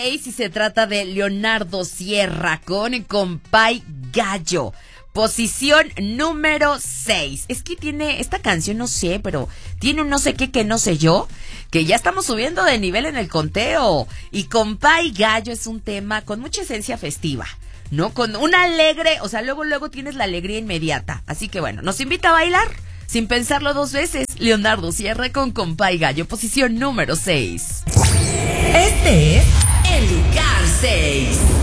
Y se trata de Leonardo Sierra con Compay Gallo. Posición número 6. Es que tiene esta canción, no sé, pero tiene un no sé qué que no sé yo, que ya estamos subiendo de nivel en el conteo. Y Compay Gallo es un tema con mucha esencia festiva, ¿no? Con una alegre, o sea, luego tienes la alegría inmediata. Así que bueno, nos invita a bailar sin pensarlo dos veces. Leonardo Sierra con Compay Gallo, posición número 6. Este es el lugar 6.